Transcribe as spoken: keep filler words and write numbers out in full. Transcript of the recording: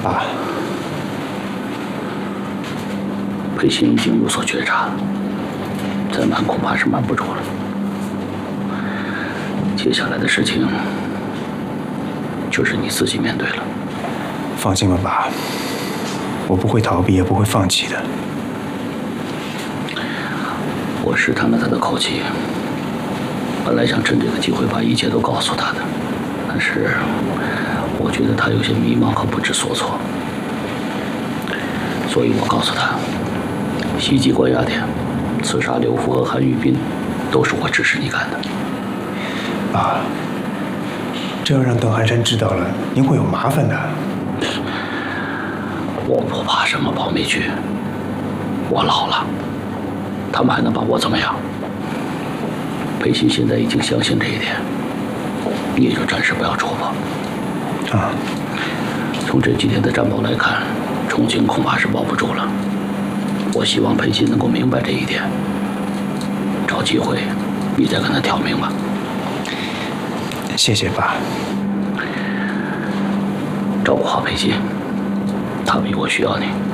爸， 裴鑫已经有所觉察了，再瞒恐怕是瞒不住了。接下来的事情就是你自己面对了。 放心吧，爸，我不会逃避，也不会放弃的。 我试探了他的口气，本来想趁这个机会把一切都告诉他的，但是我觉得他有些迷茫和不知所措，所以我告诉他，袭击关押店、刺杀刘福和韩玉斌，都是我指使你干的。 爸，这要让邓寒山知道了，您会有麻烦的。 我不怕什么保密局，我老了，他们还能把我怎么样？裴鑫现在已经相信这一点，你也就暂时不要触碰。 啊， 从这几天的战报来看，重庆恐怕是保不住了。我希望裴鑫能够明白这一点，找机会你再跟他挑明吧。 谢谢爸。 照顾好裴鑫，他比我需要你。